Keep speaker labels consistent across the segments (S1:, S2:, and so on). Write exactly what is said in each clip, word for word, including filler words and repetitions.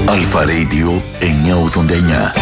S1: Αλφα Radio εννιακόσια ογδόντα εννιά.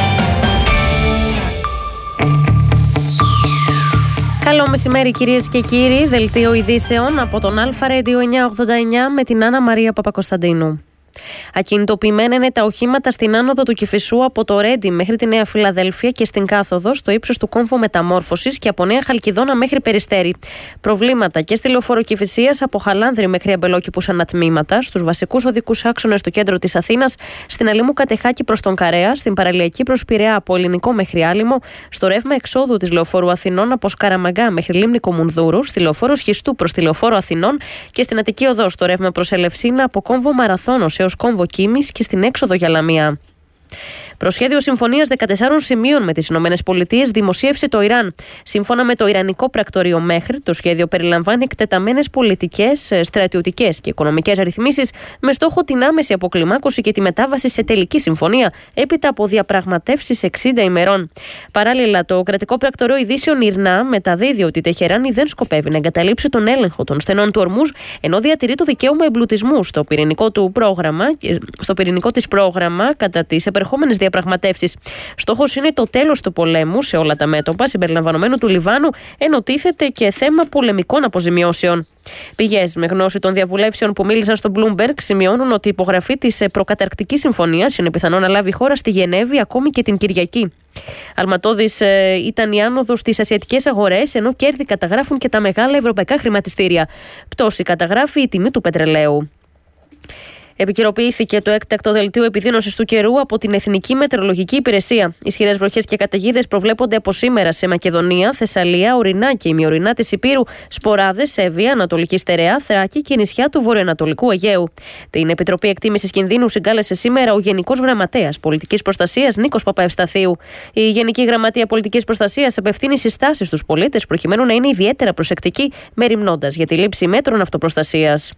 S2: Καλό μεσημέρι κυρίες και κύριοι, δελτίο ειδήσεων από τον Αλφα Radio εννιακόσια ογδόντα εννιά με την Άννα Μαρία Παπακοσταντίνου. Ακινητοποιημένα είναι τα οχήματα στην άνοδο του Κηφισού από το Ρέντι μέχρι τη Νέα Φιλαδέλφια και στην κάθοδο στο ύψος του κόμβου Μεταμόρφωσης και από Νέα Χαλκιδόνα μέχρι Περιστέρι. Προβλήματα και στη λεωφόρο Κηφισίας από Χαλάνδρη μέχρι Αμπελόκηπους ανατμήματα, στους βασικούς οδικούς άξονες στο κέντρο της Αθήνας, στην Αλήμου Κατεχάκη προς τον Καρέα, στην παραλιακή προς Πειραιά από Ελληνικό μέχρι Άλυμο, στο ρεύμα εξόδου της λεωφόρου Αθηνών από Σκαραμαγκά μέχρι Λίμνη Κομουνδούρου, στη λεωφόρο Σχιστού προς τη λεωφόρο Αθηνών και στην Αττική Οδό στο ρεύμα προς Ελευσίνα από κόμβο Μαραθώνος έως κόμβο Κίμης και στην έξοδο για Λαμία. Προσχέδιο συμφωνίας δεκατεσσάρων σημείων με τις ΗΠΑ δημοσίευσε το Ιράν. Σύμφωνα με το Ιρανικό πρακτορείο Μέχρι, το σχέδιο περιλαμβάνει εκτεταμένες πολιτικές, στρατιωτικές και οικονομικές ρυθμίσεις με στόχο την άμεση αποκλιμάκωση και τη μετάβαση σε τελική συμφωνία έπειτα από διαπραγματεύσεις εξήντα ημερών. Παράλληλα, το κρατικό πρακτορείο ειδήσεων Ιρνά μεταδίδει ότι η Τεχεράνη δεν σκοπεύει να εγκαταλείψει τον έλεγχο των στενών του Ορμούζ, ενώ διατηρεί το δικαίωμα εμπλουτισμού στο πυρηνικό του πρόγραμμα, στο πυρηνικό της πρόγραμμα κατά τις επερχόμενες διαπραγματεύσεις. Στόχος είναι το τέλος του πολέμου σε όλα τα μέτωπα, συμπεριλαμβανομένου του Λιβάνου, ενώ τίθεται και θέμα πολεμικών αποζημιώσεων. Πηγές με γνώση των διαβουλεύσεων που μίλησαν στο Bloomberg σημειώνουν ότι η υπογραφή της προκαταρκτικής συμφωνίας είναι πιθανό να λάβει χώρα στη Γενέβη ακόμη και την Κυριακή. Αλματώδης ε, ήταν η άνοδος στις ασιατικές αγορές, ενώ κέρδη καταγράφουν και τα μεγάλα ευρωπαϊκά χρηματιστήρια. Πτώση καταγράφει η τιμή του πετρελαίου. Επικαιροποιήθηκε το έκτακτο δελτίο επιδείνωσης του καιρού από την Εθνική Μετεωρολογική Υπηρεσία. Ισχυρές βροχές και καταιγίδες προβλέπονται από σήμερα σε Μακεδονία, Θεσσαλία, ορεινά και ημιορεινά της Ηπείρου, Σποράδες, Εύβοια, Ανατολική Στερεά, Θράκη και νησιά του βορειοανατολικού Αιγαίου. Την Επιτροπή Εκτίμησης Κινδύνου συγκάλεσε σήμερα ο Γενικός Γραμματέας Πολιτικής Προστασίας Νίκος Παπαευσταθίου. Η Γενική Γραμματεία Πολιτικής Προστασίας απευθύνει συστάσεις στους πολίτες προκειμένου να είναι ιδιαίτερα προσεκτικοί, μεριμνώντας για τη λήψη μέτρων αυτοπροστασίας.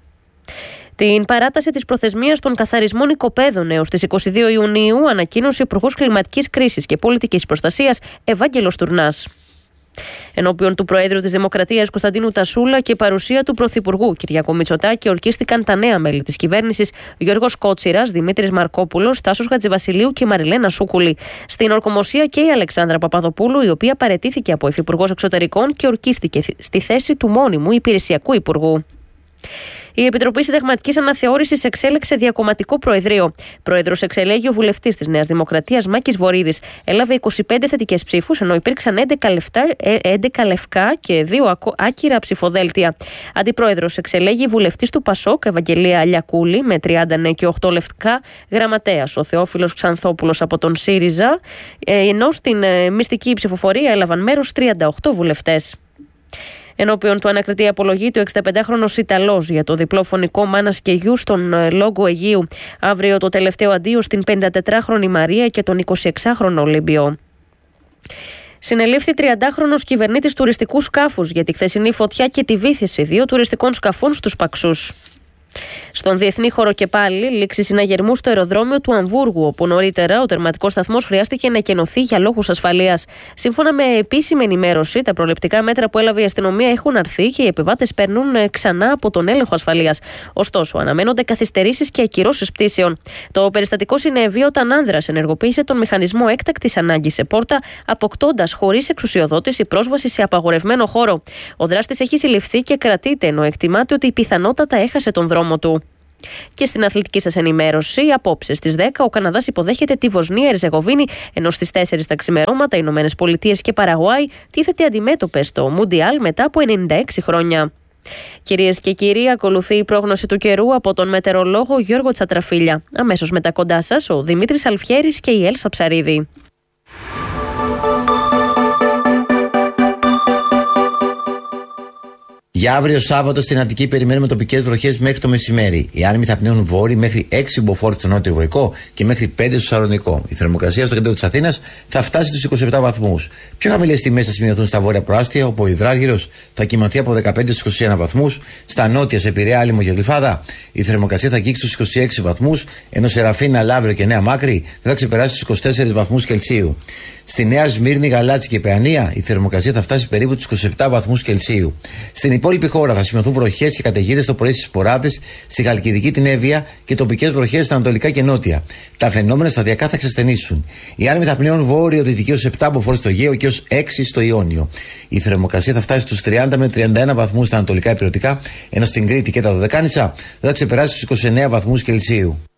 S2: Την παράταση της προθεσμίας των καθαρισμών οικοπαίδων έως τις είκοσι δύο Ιουνίου ανακοίνωσε ο Υπουργός Κλιματικής Κρίσης και Πολιτικής Προστασίας Ευάγγελος Τουρνάς. Ενώπιον του Προέδρου της Δημοκρατίας Κωνσταντίνου Τασούλα και παρουσία του Πρωθυπουργού Κυριάκου Μητσοτάκη ορκίστηκαν τα νέα μέλη της κυβέρνησης Γιώργος Κότσιρας, Δημήτρης Μαρκόπουλος, Τάσος Χατζηβασιλείου και Μαριλένα Σούκουλη. Στην ορκομοσία και η Αλεξάνδρα Παπαδοπούλου, η οποία παραιτήθηκε από Υφυπουργός Εξωτερικών και ορκίστηκε στη θέση του μόνιμου υπηρεσιακού υπουργού. Η Επιτροπή Συνταγματικής Αναθεώρησης εξέλεξε διακομματικό προεδρείο. Πρόεδρος εξελέγει ο βουλευτής της Νέας Δημοκρατίας Μάκης Βορίδης. Έλαβε είκοσι πέντε θετικές ψήφους, ενώ υπήρξαν έντεκα, λεφτά, έντεκα λευκά και δύο άκυρα ψηφοδέλτια. Αντιπρόεδρος εξελέγει βουλευτής του Πασόκ Ευαγγελία Αλιακούλη με τριάντα ναι και οκτώ λευκά. Γραμματέας ο Θεόφιλος Ξανθόπουλος από τον ΣΥΡΙΖΑ, ενώ στην μυστική ψηφοφορία έλαβαν μέρος τριάντα οκτώ βουλευτές. Ενώπιον του ανακριτή απολογείται ο εξηνταπεντάχρονος Ιταλός για το διπλό φωνικό μάνας και γιου στον Λόγο Αιγείου. Αύριο το τελευταίο αντίο στην πενηντατετράχρονη Μαρία και τον εικοσιεξάχρονο Ολύμπιο. Συνελήφθη τριαντάχρονος κυβερνήτης τουριστικού σκάφους για τη χθεσινή φωτιά και τη βύθιση δύο τουριστικών σκαφών στους Παξούς. Στον διεθνή χώρο και πάλι, λήξη συναγερμού στο αεροδρόμιο του Αμβούργου, όπου νωρίτερα ο τερματικός σταθμός χρειάστηκε να εκενωθεί για λόγους ασφαλείας. Σύμφωνα με επίσημη ενημέρωση, τα προληπτικά μέτρα που έλαβε η αστυνομία έχουν αρθεί και οι επιβάτες παίρνουν ξανά από τον έλεγχο ασφαλείας. Ωστόσο, αναμένονται καθυστερήσεις και ακυρώσεις πτήσεων. Το περιστατικό συνέβη όταν άνδρας ενεργοποίησε τον μηχανισμό έκτακτης ανάγκης σε πόρτα, αποκτώντας χωρίς εξουσιοδότηση πρόσβαση σε απαγορευμένο χώρο. Ο δράστης έχει συλληφθεί και κρατείται, ενώ εκτιμάται ότι πιθανότατα έχασε τον δρόμο του. Και στην αθλητική σας ενημέρωση, απόψε στις δέκα ο Καναδάς υποδέχεται τη Βοσνία Ερζεγοβίνη, ενώ στις τέσσερις τα ξημερώματα οι Ηνωμένες Πολιτείες και Παραγουάη τίθεται αντιμέτωπες στο Μουντιάλ μετά από ενενήντα έξι χρόνια. Κυρίες και κύριοι, ακολουθεί η πρόγνωση του καιρού από τον μετεωρολόγο Γιώργο Τσατραφίλια. Αμέσως μετά κοντά σας ο Δημήτρης Αλφιέρης και η Έλσα Ψαρίδη.
S3: Για αύριο Σάββατο στην Αττική περιμένουμε τοπικές βροχές μέχρι το μεσημέρι. Οι άνεμοι θα πνέουν βόρειοι μέχρι έξι μποφόρ στο νότιο Βοϊκό και μέχρι πέντε στο Σαλονικό. Η θερμοκρασία στο κέντρο της Αθήνας θα φτάσει τους είκοσι επτά βαθμούς. Πιο χαμηλές τιμές θα σημειωθούν στα βόρεια προάστια, όπου ο υδράργυρος θα κοιμανθεί από δεκαπέντε στους είκοσι ένα βαθμούς. Στα νότια, σε Πειραιά, Άλυμο και Γλυφάδα, η θερμοκρασία θα αγγίξει τους είκοσι έξι βαθμούς, ενώ σε Ραφίνα, Λαύριο και Νέα Μάκρη δεν θα ξεπεράσει τους είκοσι τέσσερις βαθμούς Κελσίου. Στη Νέα Σμύρνη, Γαλάτσι και Παιανία, η θερμοκρασία θα φτάσει περίπου τους είκοσι επτά βαθμούς Κελσίου. Στην υπόλοιπη χώρα θα σημειωθούν βροχές και καταιγίδες στο πρωί στις Σποράδες, στη Χαλκιδική, την Εύβοια και τοπικές βροχές στα ανατολικά και νότια. Τα φαινόμενα σταδιακά θα ξεσθενήσουν. Οι άνεμοι θα πνέουν βόρειο-δυτική ως επτά μποφόρ στο Αιγαίο και ως έξι στο Ιόνιο. Η θερμοκρασία θα φτάσει στους τριάντα με τριάντα ένα βαθμούς στα ανατολικά υπηρετικά, ενώ στην Κρήτη και τα Δωδεκάνησα δεν θα ξεπεράσει στους είκοσι εννέα βαθμούς Κελσίου.